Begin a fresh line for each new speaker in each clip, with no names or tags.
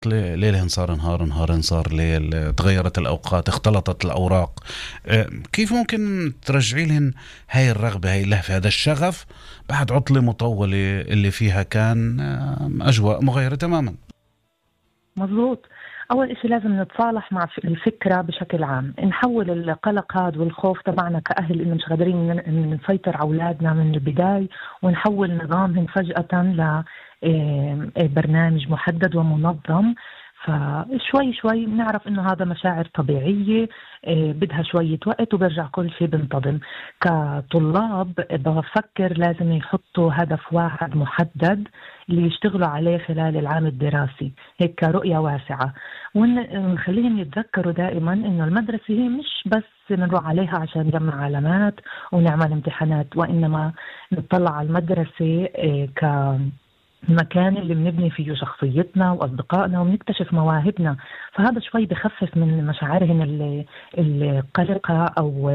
ليل صار نهار، نهار صار ليل، تغيرت الأوقات، اختلطت الأوراق. كيف ممكن ترجعي لهم هاي الرغبة، هاي اللهفة، هذا الشغف بعد عطلة مطولة اللي فيها كان أجواء مغيرة تماما؟
مظبوط. أول إشي لازم نتصالح مع الفكرة بشكل عام، نحول القلق هذا والخوف تبعنا كأهل إنه مش قادرين نسيطر على أولادنا من البداية، ونحول نظامهم فجأة لبرنامج محدد ومنظم. فشوي شوي بنعرف إنه هذا مشاعر طبيعية، بدها شوية وقت وبرجع كل شيء بنتظم. كطلاب بفكر لازم يحطوا هدف واحد محدد اللي يشتغلوا عليه خلال العام الدراسي، هيك كرؤية واسعة، ونخليهم يتذكروا دائما إنه المدرسة هي مش بس نروح عليها عشان نجمع علامات ونعمل امتحانات، وإنما نطلع على المدرسة المكان اللي بنبني فيه شخصيتنا وأصدقائنا وبنكتشف مواهبنا. فهذا شوي بخفف من مشاعرهم القلقة أو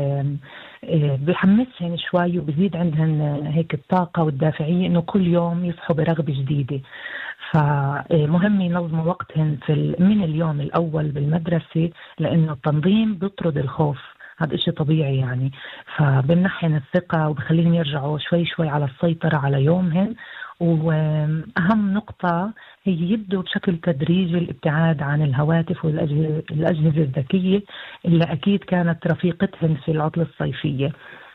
بحمسهم شوي، وبزيد عندهم هيك الطاقة والدافعية إنه كل يوم يصحوا برغبة جديدة. فمهم ينظموا وقتهم من اليوم الأول بالمدرسة، لأنه التنظيم بيطرد الخوف، هذا إشي طبيعي يعني. فبمنحهم الثقة وبخليهم يرجعوا شوي شوي على السيطرة على يومهم. وأهم نقطة هي يبدو بشكل تدريجي الابتعاد عن الهواتف والأجهزة الذكية اللي أكيد كانت رفيقتهم في العطلة الصيفية.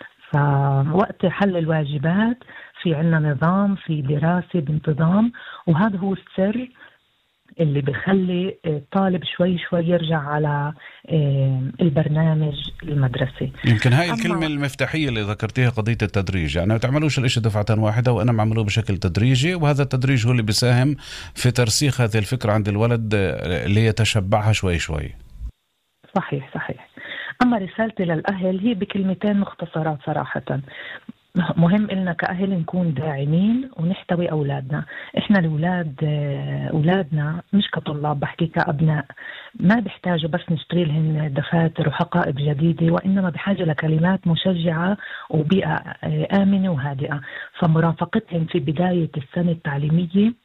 فوقت حل الواجبات في عنا نظام، في دراسة بانتظام، وهذا هو السر اللي بيخلي الطالب شوي شوي يرجع على البرنامج المدرسي.
يمكن هاي الكلمة المفتاحية اللي ذكرتيها، قضية التدريج. يعني ما تعملوش الاشي دفعة واحدة، وأنا معملوه بشكل تدريجي، وهذا التدريج هو اللي بيساهم في ترسيخ هذه الفكرة عند الولد ليتشبعها شوي شوي.
صحيح صحيح. أما رسالتي للأهل هي بكلمتين مختصرات صراحة. مهم إلنا كأهل نكون داعمين ونحتوي أولادنا. إحنا الأولاد أولادنا مش كطلاب، بحكي كأبناء، ما بيحتاجوا بس نشتري لهم دفاتر وحقائب جديدة، وإنما بحاجة لكلمات مشجعة وبيئة آمنة وهادئة. فمرافقتهم في بداية السنة التعليمية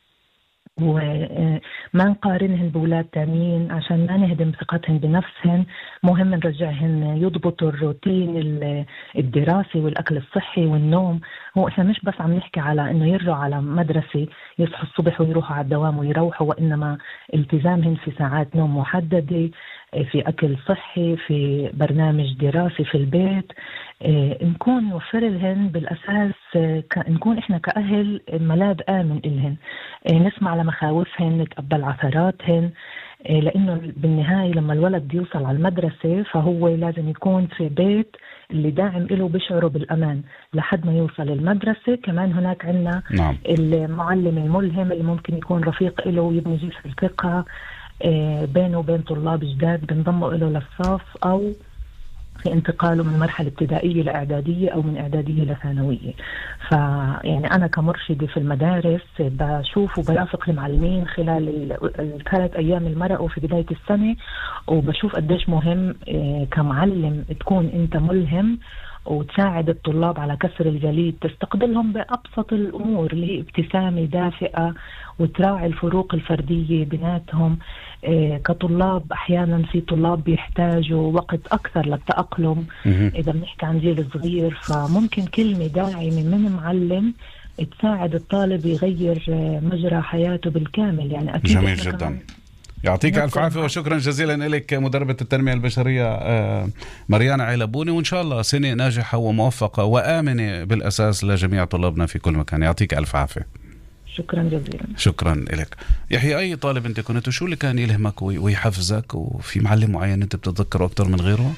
وما نقارنهن بولاد تانيين عشان ما نهدم ثقتهن بنفسهن. مهم نرجعهن يضبطوا الروتين الدراسي والأكل الصحي والنوم. هو إحنا مش بس عم نحكي على إنه يرجعوا على مدرسة يصحوا الصبح ويروحوا على الدوام ويروحوا، وإنما التزامهن في ساعات نوم محددة، في أكل صحي، في برنامج دراسي في البيت. نكون نوفر لهن بالأساس، نكون إحنا كأهل ملاذ آمن إلهن، نسمع لمخاوفهن، نتقبل عثراتهن، لأنه بالنهاية لما الولد يوصل على المدرسة فهو لازم يكون في بيت اللي داعم له بشعره بالأمان لحد ما يوصل المدرسة. كمان هناك عنا المعلم الملهم اللي ممكن يكون رفيق له ويبني جسر الثقة بينه وبين طلاب جداد بنضموا له للصف، أو في انتقاله من مرحلة ابتدائية لإعدادية أو من إعدادية لثانوية. فيعني أنا كمرشدة في المدارس بشوف وبرافق المعلمين خلال الثلاث أيام المرأة وفي بداية السنة، وبشوف قديش مهم كمعلم تكون أنت ملهم وتساعد الطلاب على كسر الجليد، تستقبلهم بأبسط الأمور اللي هي ابتسامة دافئة، وتراعي الفروق الفردية بيناتهم. كطلاب أحيانا في طلاب بيحتاجوا وقت أكثر للتأقلم إذا بنحكي عن جيل صغير، فممكن كلمة داعمة من معلم تساعد الطالب يغير مجرى حياته بالكامل. يعني أكيد
جميل جدا. يعطيك ألف عافية وشكرا جزيلا لك مدربة التنمية البشرية مريانا علبوني، وإن شاء الله سنة ناجحة وموفقة وآمنة بالأساس لجميع طلابنا في كل مكان. يعطيك ألف عافية.
شكرا جزيلا.
شكرا لك. يحيى، أي طالب أنت كنت شو اللي كان يلهمك ويحفزك، وفي معلم معين أنت بتتذكره أكتر من غيره؟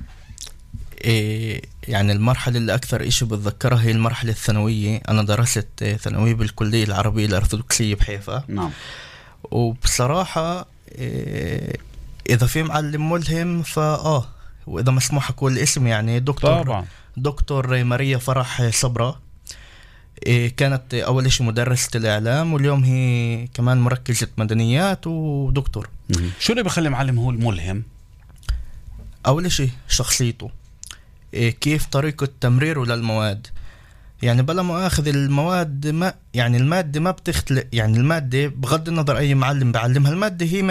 يعني المرحلة اللي أكثر إشي بتذكرها هي المرحلة الثانوية. أنا درست ثانوية بالكلية العربية الأرثوذكسية بحيفا.
نعم.
وبصراحة إذا في معلم ملهم وإذا مسموح أقول اسم، يعني دكتور ماريا فرح صبرا. كانت أول شيء مدرسة الإعلام، واليوم هي كمان مركزة مدنيات ودكتور.
شو اللي بخلي معلم هو الملهم؟
أول شيء شخصيته، كيف طريقة تمريره للمواد. يعني بلا مؤاخذ المواد ما يعني المادة ما بتختلق، يعني المادة بغض النظر أي معلم بعلمها، المادة هي